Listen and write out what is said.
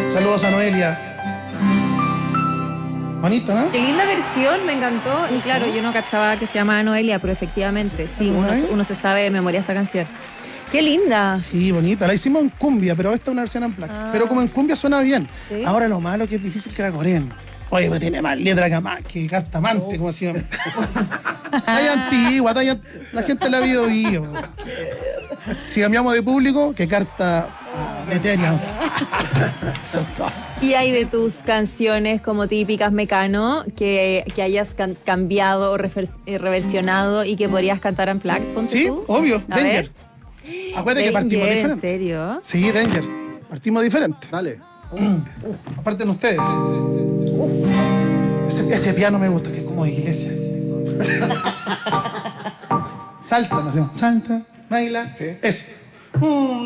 Saludos a Noelia. Bonito, ¿no? Qué linda versión, me encantó. Y claro, yo no cachaba que se llamaba Noelia, pero efectivamente, sí, uno se sabe de memoria esta canción. Qué linda. Sí, bonita. La hicimos en cumbia, pero esta es una versión en black. Pero como en cumbia suena bien. ¿Sí? Ahora lo malo es que es difícil que la coreen. Oye, pues tiene más letra que cartamante, como siempre. Talla antigua, la gente la ha oído. Si cambiamos de público, que carta Ethereum. ¿Y hay de tus canciones como típicas Mecano que hayas cambiado o reversionado y que podrías cantar en Unplugged? Ponte Sí, tú. obvio. A Danger. ver. Acuérdate que partimos Danger, diferente. ¿en serio? Sí, Danger. Partimos diferente. Dale. Aparte de ustedes. Ese piano me gusta, que es como de iglesia. Salta, ¿no? Salta, baila. Sí. Eso.